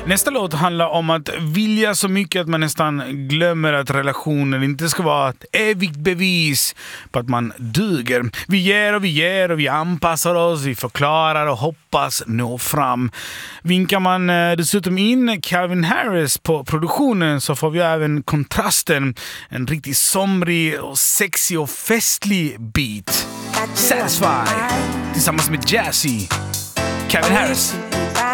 Nästa låt handlar om att vilja så mycket att man nästan glömmer att relationen inte ska vara ett evigt bevis på att man duger. Vi ger och vi anpassar oss, vi förklarar och hoppas nå fram. Vinkar man dessutom in Calvin Harris på produktionen så får vi även kontrasten, en riktigt somrig och sexig och festlig beat. Satisfy tillsammans med Jazzy, Calvin Harris.